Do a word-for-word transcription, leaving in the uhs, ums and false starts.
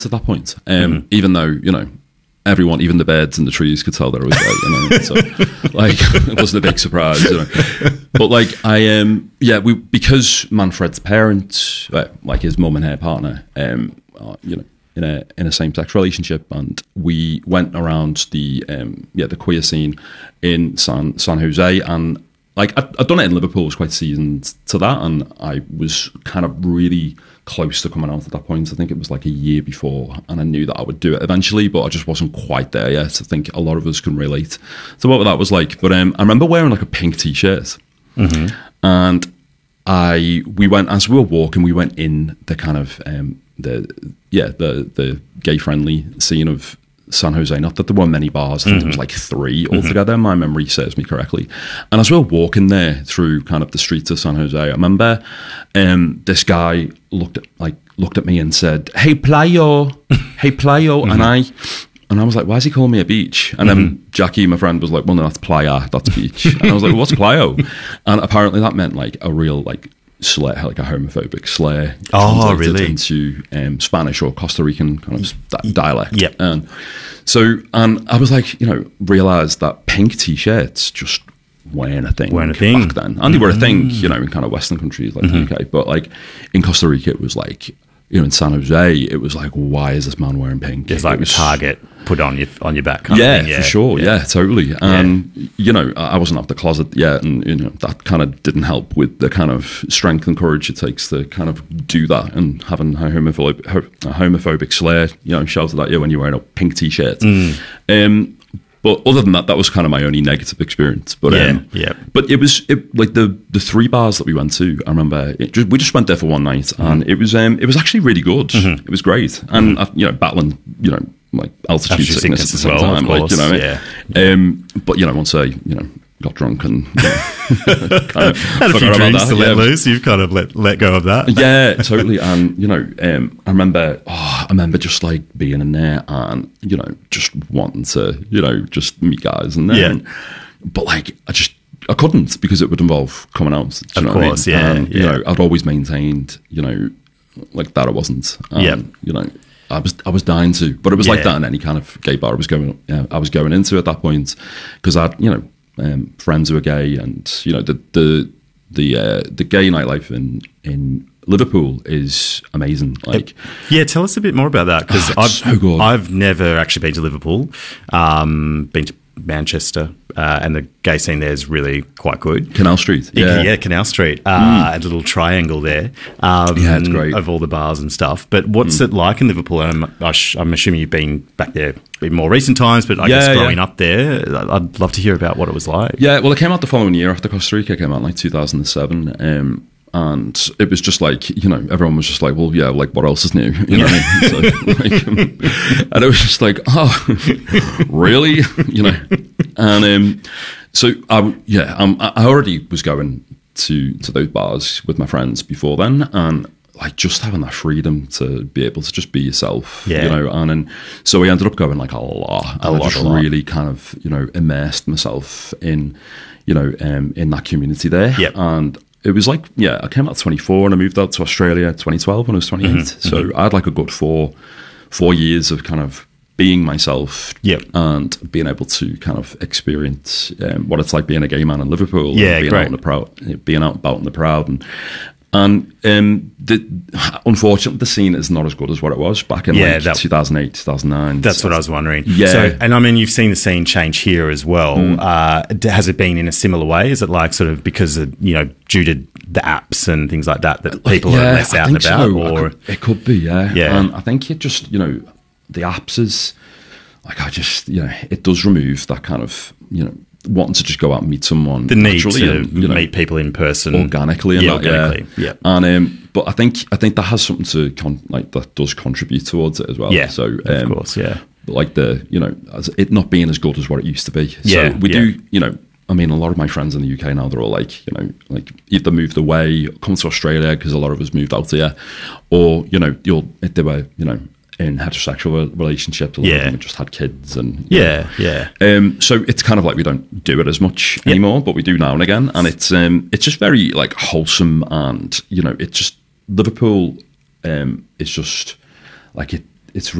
at that point. Um, Mm-hmm. even though, you know, everyone, even the birds and the trees could tell that I was gay, you know. So, like, it wasn't a big surprise, you know. But, like, I, um, yeah, we, because Manfred's parents, uh, like his mum and her partner, um, are, you know, in a in a same-sex relationship, and we went around the, um, yeah, the queer scene in San, San Jose, and, like, I'd, I'd done it in Liverpool, I was quite seasoned to that, and I was kind of really close to coming out at that point. I think it was like a year before, and I knew that I would do it eventually, but I just wasn't quite there yet. I think a lot of us can relate to what that was like. But um, I remember wearing like a pink t-shirt, Mm-hmm. and I we went as we were walking, we went in the kind of um, the yeah the the gay friendly scene of San Jose. Not that there were many bars. I think Mm-hmm. there was like three altogether. My memory serves me correctly. And as we were walking there through kind of the streets of San Jose, I remember um, this guy looked at, like looked at me and said, "Hey, playo, hey, playo," Mm-hmm. and I. And I was like, why is he calling me a beach? And then Jackie, my friend, was like, well, no, that's playa, that's beach. And I was like, what's playo? And apparently that meant like a real like slur, like a homophobic slur. Oh, translated really? Into um, Spanish or Costa Rican kind of di- dialect. Yep. And so, and I was like, you know, realised that pink t-shirts just weren't a thing, Weren't a thing. back then. And they were a thing, you know, in kind of Western countries like the U K. But like in Costa Rica, it was like, you know, in San Jose, it was like, why is this man wearing pink? It's It like a was- target put on your on your back kind yeah, of thing. for sure. Yeah, totally. And, you know, I wasn't out the closet yet. And, you know, that kind of didn't help with the kind of strength and courage it takes to kind of do that. And having a homophobic, a homophobic slur, you know, shouted at you when you're wearing a pink t-shirt. Mm. Um, but other than that, that was kind of my only negative experience. But Yeah, um, yeah. But it was it, like the the three bars that we went to. I remember it just, we just went there for one night, and it was um, it was actually really good. It was great, and uh, you know, battling you know like altitude, Altitude sickness, sickness at the as same well, of time, like you know, course, what I mean? Um, but you know, once I you know got drunk and you know, kind of Had a forgot few about drinks that, to let yeah. loose. You've kind of let let go of that. Yeah, totally. And you know, um, I remember, oh, I remember just like being in there and you know, just wanting to, you know, just meet guys and then, Yeah. but like I just I couldn't because it would involve coming out. Do you Of know what I course, mean? yeah, And, You yeah. know, I'd always maintained, you know, like that I wasn't. And, Yeah. You know, I was I was dying to, but it was like Yeah. that in any kind of gay bar I was going. Yeah, I was going into at that point because I, had you know, um, friends who were gay, and you know the the the uh, the gay nightlife in in Liverpool is amazing. Like, Yeah, tell us a bit more about that because Oh, I've it's so good. I've never actually been to Liverpool. Um, been to Manchester, uh, and the gay scene there is really quite good. Canal Street. Yeah, Yeah, Canal Street, uh, a little triangle there. Um, Yeah, it's great. of all the bars and stuff. But what's it like in Liverpool? And I'm, I sh- I'm assuming you've been back there in more recent times, but I Yeah, guess growing yeah. up there, I'd love to hear about what it was like. Yeah, well, it came out the following year after Costa Rica came out in like two thousand seven. Um, and it was just like, you know, everyone was just like, well, yeah, like what else is new? You know what I mean? So, like, um, and it was just like, oh, really? You know? And um, so, I, w- yeah, um, I I already was going to, to those bars with my friends before then. And like just having that freedom to be able to just be yourself, Yeah. you know, and, and so we ended up going like a lot. A and I lot, just a lot. really kind of, you know, immersed myself in, you know, um, in that community there. Yep. And it was like, yeah, I came out at twenty-four and I moved out to Australia twenty twelve when I was twenty-eight. Mm-hmm. So I had like a good four, four years of kind of being myself Yep. and being able to kind of experience um, what it's like being a gay man in Liverpool. Yeah, and being great. out in the proud, being out about in the proud, and and um, the, unfortunately, the scene is not as good as what it was back in Yeah, like that- two thousand eight, two thousand nine. That's what I was wondering. Yeah. So, and I mean, you've seen the scene change here as well. Uh, d- has it been in a similar way? Is it like sort of because of, you know, due to the apps and things like that, that people are less I out and think about? so. I Or could- it could be, yeah. Yeah. And I think it just, you know, the apps is like I just, you know, it does remove that kind of, you know, wanting to just go out and meet someone. the need naturally to and, you know, meet people in person organically and Yeah, that, organically. yeah. Yeah. And um, but I think I think that has something to con- like that does contribute towards it as well. Yeah, So of um, course, yeah. But like the you know as it not being as good as what it used to be. Yeah, So we yeah. do you know. I mean, a lot of my friends in the U K now, they're all like, you know, like either moved away, come to Australia because a lot of us moved out here, or, you know, you'll, if they were, you know, in heterosexual relationships, a lot Yeah. of them just had kids and you Yeah, yeah. know. Um, so it's kind of like we don't do it as much anymore, but we do now and again, and it's um, it's just very like wholesome, and you know, it's just Liverpool um, is just like it. it's